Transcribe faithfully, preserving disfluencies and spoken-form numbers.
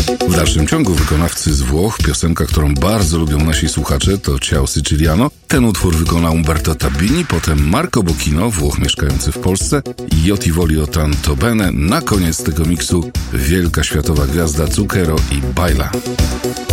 W dalszym ciągu wykonawcy z Włoch, piosenka, którą bardzo lubią nasi słuchacze, to Ciao Siciliano. Ten utwór wykonał Umberto Tabini, potem Marco Bocchino, Włoch mieszkający w Polsce, i Io ti voglio tanto bene. Na koniec tego miksu wielka światowa gwiazda Zucchero i Baila.